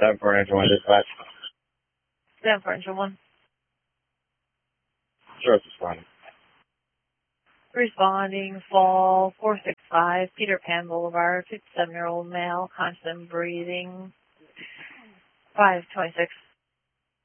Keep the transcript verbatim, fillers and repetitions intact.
seven for engine one dispatch. seven for engine one. Sure, it's responding. Responding, fall four six five, Peter Pan Boulevard, fifty-seven-year-old male, constant breathing, five twenty-six.